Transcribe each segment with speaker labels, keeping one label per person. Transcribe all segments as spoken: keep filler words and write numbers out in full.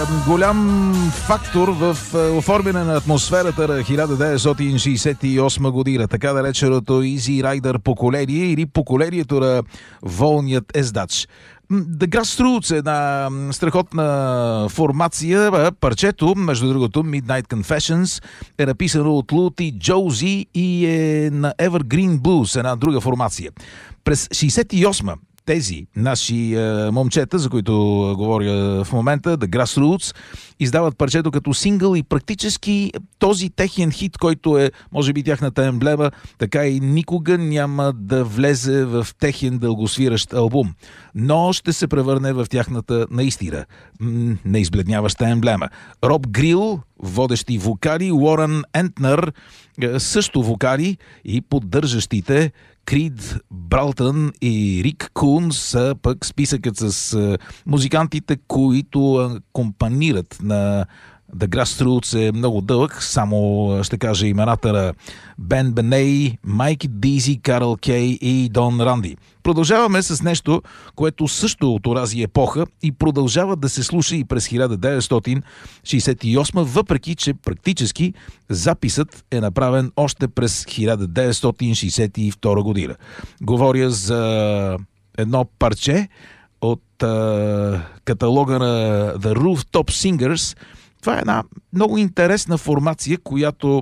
Speaker 1: голям фактор в оформяне на атмосферата на хиляда деветстотин шейсет и осма година, така нареченото Easy Rider поколение или поколението на волният ездач. The Grassroots е една страхотна формация. Парчето, между другото, Midnight Confessions, е написано от Лути Джоузи и е на Evergreen Blues, една друга формация. През шейсет и осма тези наши е, момчета, за които говоря в момента, The Grassroots, издават парчето като сингъл и практически този техен хит, който е, може би, тяхната емблема, така и никога няма да влезе в техен дългосвиращ албум. Но ще се превърне в тяхната наистина неизбледняваща емблема. Роб Грил, водещи вокали, Уорън Ентнер, също вокали, и поддържащите Крид Бралтън и Рик Кун са пък списъкът с музикантите, които акомпанират на The Grassroots е много дълъг. Само ще кажа имената на Бен Беней, Майки Дизи, Карл Кей и Дон Ранди. Продължаваме с нещо, което също е от онази епоха и продължава да се слуша и през хиляда деветстотин шейсет и осма, въпреки че практически записът е направен още през хиляда деветстотин шейсет и втора година. Говоря за едно парче от а, каталога на The Rooftop Singers. Това е една много интересна формация, която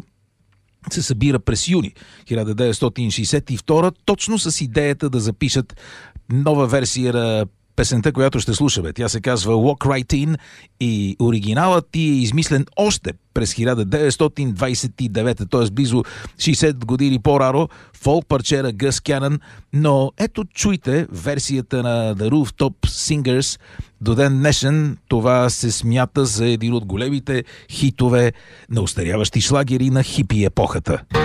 Speaker 1: се събира през юни хиляда деветстотин шейсет и втора, точно с идеята да запишат нова версия на песента, която ще слушаме. Тя се казва Walk Right In и оригиналът ти е измислен още през хиляда деветстотин двадесет и девета, т.е. близо шейсет години по-рано, фолк парче на Гъс Кянън, но ето чуйте версията на The Rooftop Singers. До ден днешен това се смята за един от големите хитове на остаряващи шлагери на хипи епохата.